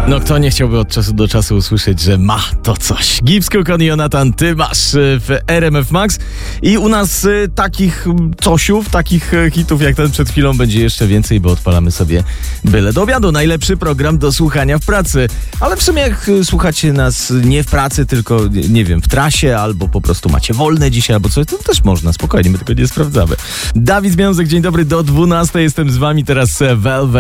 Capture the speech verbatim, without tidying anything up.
No kto nie chciałby od czasu do czasu usłyszeć, że ma to coś. Gibbs, Cook i Jonathan, ty masz w R M F Max i u nas y, takich cosiów, takich y, hitów jak ten przed chwilą będzie jeszcze więcej, bo odpalamy sobie byle do obiadu. Najlepszy program do słuchania w pracy. Ale w sumie jak y, słuchacie nas nie w pracy, tylko nie wiem, w trasie, albo po prostu macie wolne dzisiaj, albo coś, to też można, spokojnie, my tego nie sprawdzamy. Dawid Związek, dzień dobry, do dwunastej jestem z wami teraz Velvet.